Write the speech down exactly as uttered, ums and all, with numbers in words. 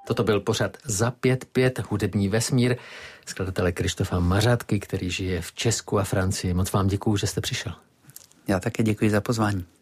Toto byl pořad Za pět pět, hudební vesmír, skladatele Krištofa Mařátky, který žije v Česku a Francii. Moc vám děkuju, že jste přišel. Já také děkuji za pozvání.